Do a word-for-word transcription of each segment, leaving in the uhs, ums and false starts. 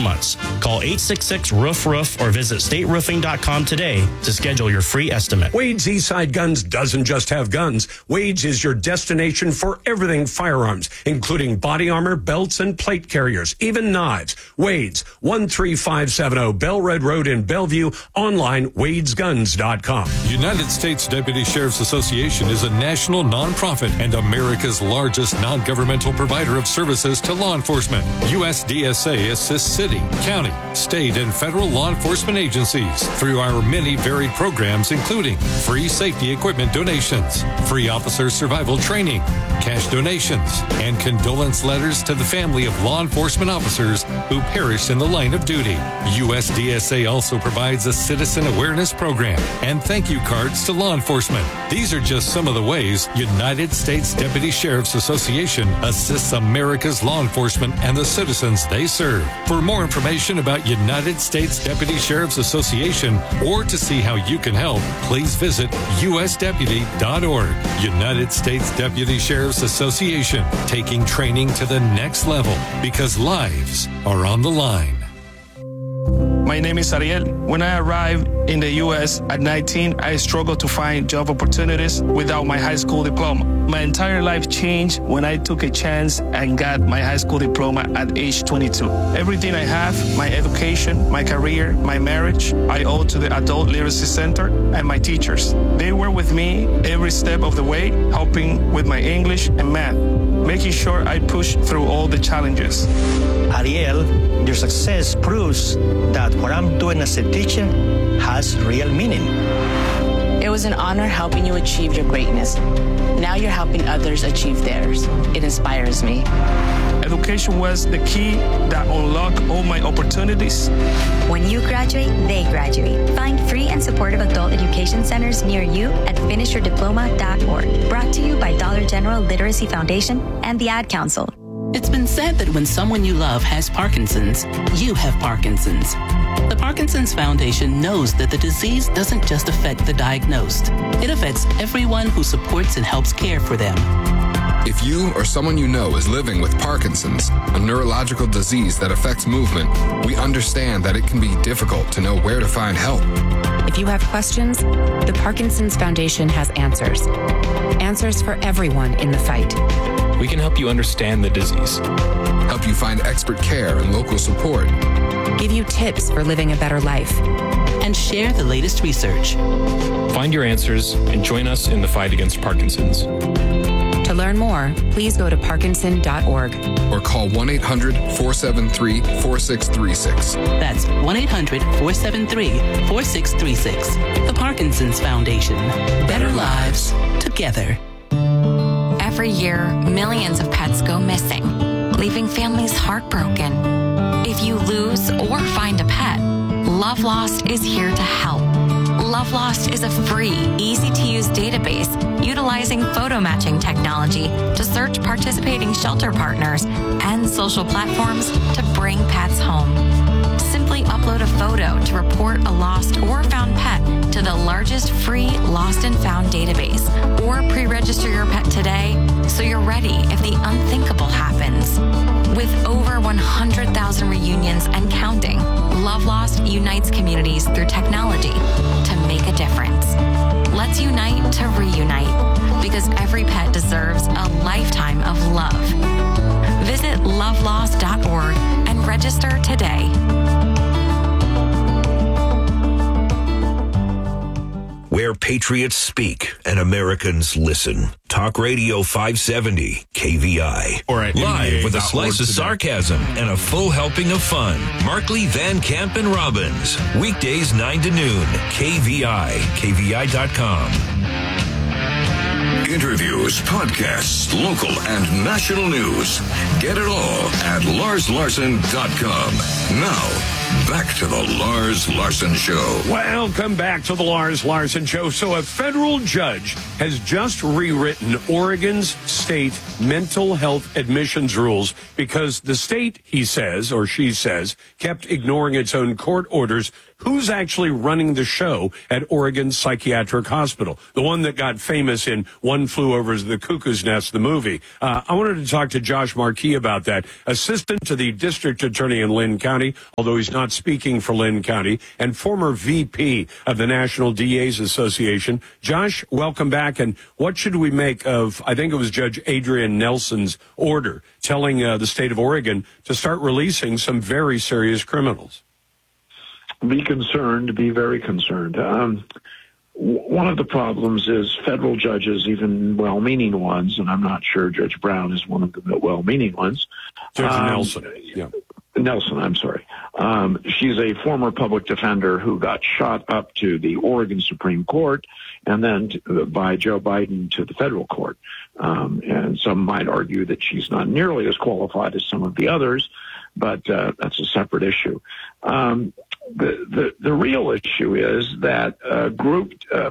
months. Call eight six six, roof roof or visit state roofing dot com today to schedule your free estimate. Wade's Eastside Guns doesn't just have guns. Wade's is your destination for everything firearms, including body armor, belts, and plate carriers, even knives. Wade's, one three five seven zero Bell Red Road in Bellevue. Online, wades guns dot com. United States Deputy Sheriff's Association is a national nonprofit and America's largest non-governmental provider of services to law enforcement. U S D S A assists city, county, state, and federal law enforcement agencies through our many varied programs, including free safety equipment donations, free officer survival training, cash donations, and condolence letters to the family of law enforcement officers who perished in the line of duty. U S D S A also provides a citizen awareness program and thank you cards to law enforcement. These are just some of the ways United States Deputy Sheriff's Association assists America's law enforcement and the citizens they serve. For more information about United States Deputy Sheriff's Association or to see how you can help, please visit U S deputy dot org. United States Deputy Sheriff's Association, taking training to the next level because lives are on the line. My name is Ariel. When I arrived in the U S at nineteen, I struggled to find job opportunities without my high school diploma. My entire life changed when I took a chance and got my high school diploma at age twenty-two. Everything I have, my education, my career, my marriage, I owe to the Adult Literacy Center and my teachers. They were with me every step of the way, helping with my English and math, making sure I pushed through all the challenges. Ariel, your success proves that what I'm doing as a teacher has real meaning. It was an honor helping you achieve your greatness. Now you're helping others achieve theirs. It inspires me. Education was the key that unlocked all my opportunities. When you graduate, they graduate. Find free and supportive adult education centers near you at finish your diploma dot org. Brought to you by Dollar General Literacy Foundation and the Ad Council. It's been said that when someone you love has Parkinson's, you have Parkinson's. The Parkinson's Foundation knows that the disease doesn't just affect the diagnosed. It affects everyone who supports and helps care for them. If you or someone you know is living with Parkinson's, a neurological disease that affects movement, we understand that it can be difficult to know where to find help. If you have questions, the Parkinson's Foundation has answers. Answers for everyone in the fight. We can help you understand the disease, help you find expert care and local support, give you tips for living a better life, and share the latest research. Find your answers and join us in the fight against Parkinson's. To learn more, please go to parkinson dot org or call one eight hundred, four seven three, four six three six. That's one eight hundred, four seven three, four six three six. The Parkinson's Foundation. Better lives together. Every year, millions of pets go missing, leaving families heartbroken. If you lose or find a pet, Love Lost is here to help. Love Lost is a free, easy-to-use database utilizing photo matching technology to search participating shelter partners and social platforms to bring pets home. Simply upload a photo to report a lost or found pet to the largest free lost and found database, or pre-register your pet today so you're ready if the unthinkable happens. With over one hundred thousand reunions and counting, Love Lost unites communities through technology to make a difference. Let's unite to reunite, because every pet deserves a lifetime of love. Visit love lost dot org and register today. Where patriots speak and Americans listen. Talk Radio five seventy, K V I. Or at Live with a slice of today. sarcasm and a full helping of fun. Markley, Van Camp, and Robbins. Weekdays nine to noon. K V I. K V I dot com. Interviews, podcasts, local and national news. Get it all at lars larson dot com. Now, Back to the Lars Larson Show. Welcome back to the Lars Larson Show. So a federal judge has just rewritten Oregon's state mental health admissions rules because the state, he says, or she says, kept ignoring its own court orders. Who's actually running the show at Oregon Psychiatric Hospital? The one that got famous in One Flew Over the Cuckoo's Nest, the movie. Uh, I wanted to talk to Josh Marquis about that. Assistant to the district attorney in Lynn County, although he's not speaking for Lynn County, and former V P of the National D A's Association. Josh, welcome back. And what should we make of, I think it was Judge Adrian Nelson's order telling uh, the state of Oregon to start releasing some very serious criminals? Be concerned, be very concerned. Um, w- one of the problems is federal judges, even well-meaning ones, and I'm not sure Judge Brown is one of the well-meaning ones. Judge um, Nelson, yeah. Nelson, I'm sorry. Um, she's a former public defender who got shot up to the Oregon Supreme Court and then to, uh, by Joe Biden to the federal court. Um, and some might argue that she's not nearly as qualified as some of the others, but uh, that's a separate issue. Um, the, the, the real issue is that uh, grouped uh,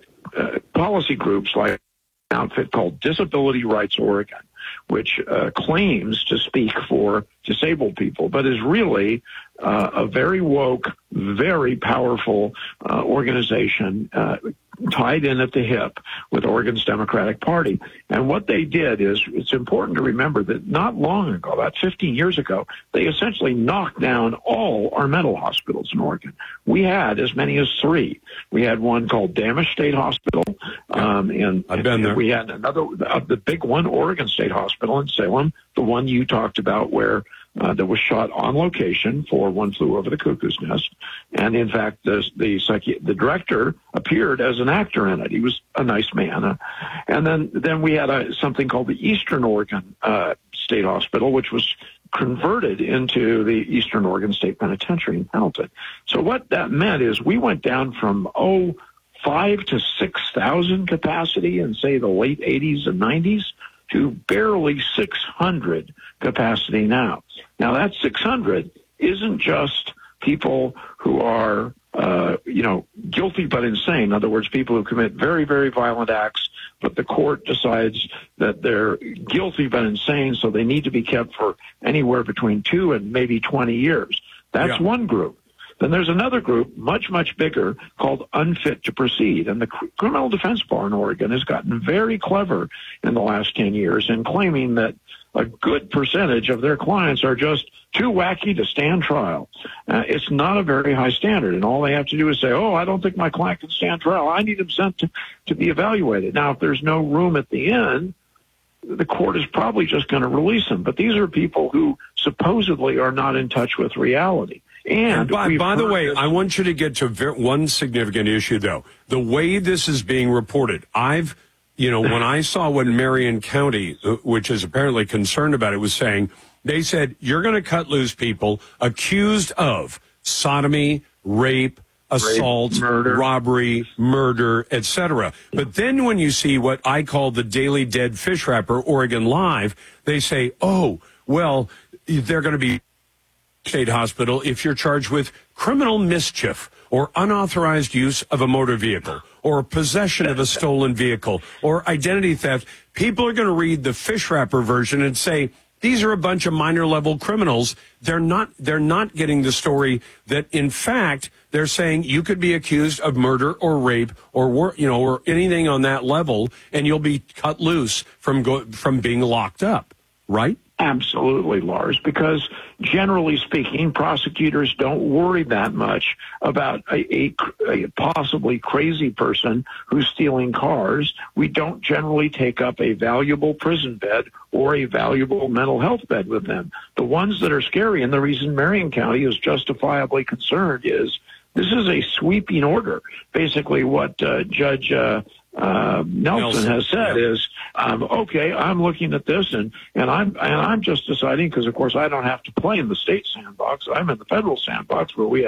uh, policy groups like an outfit called Disability Rights Oregon, which uh, claims to speak for disabled people, but is really uh, a very woke, very powerful uh, organization uh, tied in at the hip with Oregon's Democratic Party. And what they did is, it's important to remember that not long ago, about fifteen years ago, they essentially knocked down all our mental hospitals in Oregon. We had as many as three. We had one called Damish State Hospital, um, and, I've been there. we had another, uh, the big one, Oregon State Hospital in Salem, the one you talked about where Uh, that was shot on location for One Flew Over the Cuckoo's Nest. And in fact, the the, psychi- the director appeared as an actor in it. He was a nice man. Uh, and then, then we had a, something called the Eastern Oregon uh, State Hospital, which was converted into the Eastern Oregon State Penitentiary in Pendleton. So what that meant is we went down from, oh, five to six thousand capacity in, say, the late eighties and nineties to barely six hundred capacity now. Now, that six hundred isn't just people who are, uh, you know, guilty but insane. In other words, people who commit very, very violent acts, but the court decides that they're guilty but insane, so they need to be kept for anywhere between two and maybe twenty years. That's Yeah. one group. Then there's another group, much, much bigger, called unfit to proceed. And the cr- criminal defense bar in Oregon has gotten very clever in the last ten years in claiming that a good percentage of their clients are just too wacky to stand trial. Uh, it's not a very high standard, and all they have to do is say, oh, I don't think my client can stand trial. I need him sent to, to be evaluated. Now, if there's no room at the end, the court is probably just going to release them. But these are people who supposedly are not in touch with reality. And, and by, by the way, this- I want you to get to ver- one significant issue, though. The way this is being reported, I've, you know, when I saw what Marion County, uh, which is apparently concerned about it, was saying, they said, you're going to cut loose people accused of sodomy, rape, assault, rape, murder. robbery, murder, et cetera. But then when you see what I call the Daily Dead Fish Wrapper, Oregon Live, they say, oh, well, they're going to be state hospital if you're charged with criminal mischief or unauthorized use of a motor vehicle or possession of a stolen vehicle or identity theft. People are going to read the fish wrapper version and say, these are a bunch of minor level criminals. They're not, they're not getting the story that, in fact, they're saying you could be accused of murder or rape or, you know, or anything on that level, and you'll be cut loose from go, from being locked up, right? Absolutely, Lars, because generally speaking, prosecutors don't worry that much about a, a, a possibly crazy person who's stealing cars. We don't generally take up a valuable prison bed or a valuable mental health bed with them. The ones that are scary, and the reason Marion County is justifiably concerned is this is a sweeping order. Basically what uh, Judge uh, uh, Nelson, Nelson has said yeah. is, um, okay, I'm looking at this and, and I'm and I'm just deciding, because of course I don't have to play in the state sandbox. I'm in the federal sandbox where we have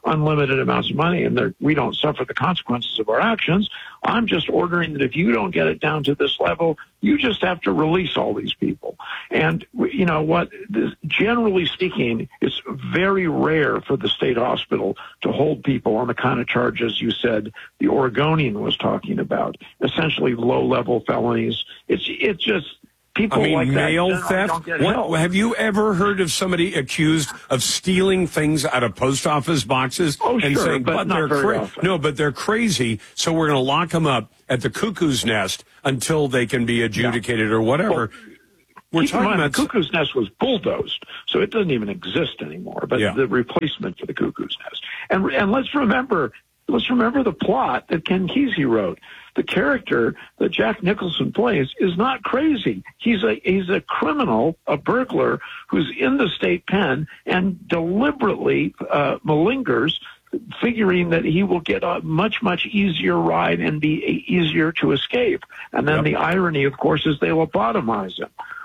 unlimited amounts of money and we don't suffer the consequences of our actions. I'm just ordering that if you don't get it down to this level, you just have to release all these people. And you know what? This, generally speaking, it's very rare for the state hospital to hold people on the kind of charges you said the Oregonian was talking about, essentially low-level felonies. It's it's just people I mean, like mail that theft. don't get What, help. have you ever heard of somebody accused of stealing things out of post office boxes Oh, and sure, saying, but "But not they're very cra- often." no, but they're crazy, so we're going to lock them up at the cuckoo's nest until they can be adjudicated or whatever." Well, we're keep in talking mind, about the cuckoo's nest was bulldozed, so it doesn't even exist anymore. But Yeah. the replacement for the cuckoo's nest, and and let's remember, let's remember the plot that Ken Kesey wrote. The character that Jack Nicholson plays is not crazy. He's a he's a criminal, a burglar who's in the state pen and deliberately uh, malingers, figuring that he will get a much, much easier ride and be easier to escape. And then Yep. the irony, of course, is they lobotomize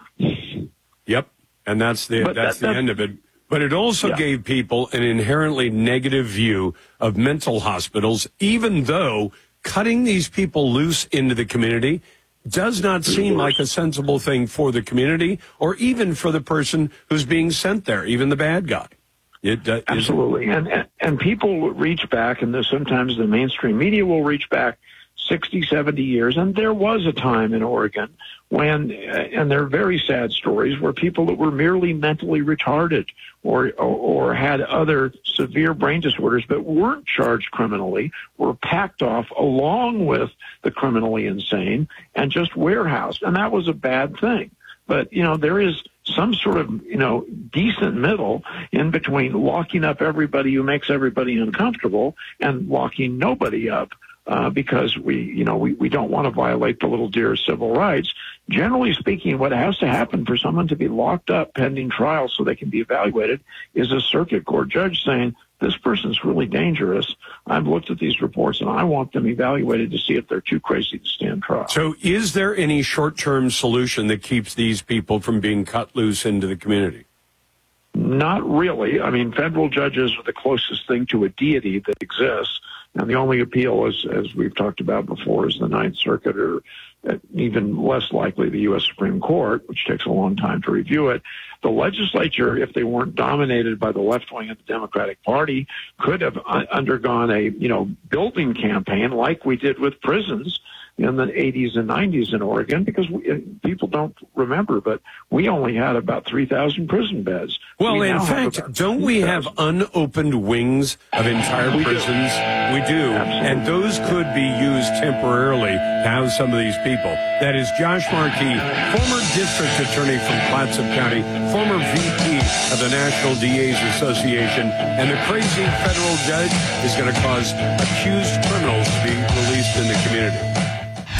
him. Yep, and that's the But that's that- the end of it. But it also Yeah. gave people an inherently negative view of mental hospitals, even though cutting these people loose into the community does not seem like a sensible thing for the community or even for the person who's being sent there, even the bad guy. It uh, Absolutely. And, and and people reach back, and there's sometimes the mainstream media will reach back sixty, seventy years. And there was a time in Oregon when, uh, and they're very sad stories, where people that were merely mentally retarded or, or, or had other severe brain disorders but weren't charged criminally were packed off along with the criminally insane and just warehoused. And that was a bad thing. But, you know, there is some sort of, you know, decent middle in between locking up everybody who makes everybody uncomfortable and locking nobody up. Uh, because we, you know, we, we don't want to violate the little dear's civil rights. Generally speaking, what has to happen for someone to be locked up pending trial so they can be evaluated is a circuit court judge saying, this person's really dangerous. I've looked at these reports and I want them evaluated to see if they're too crazy to stand trial. So is there any short-term solution that keeps these people from being cut loose into the community? Not really. I mean, federal judges are the closest thing to a deity that exists. And the only appeal, is, as we've talked about before, is the Ninth Circuit, or even less likely the U S Supreme Court, which takes a long time to review it. The legislature, if they weren't dominated by the left wing of the Democratic Party, could have undergone a, you know, building campaign like we did with prisons in the eighties and nineties in Oregon, because we, people don't remember, but we only had about three thousand prison beds. Well, We in now have fact, about don't we have unopened wings of entire We do. prisons? We do. And those could be used temporarily to house some of these people. That is Josh Markey, former district attorney from Clatsop County, former V P of the National D A's Association, and the crazy federal judge is going to cause accused criminals to be released in the community.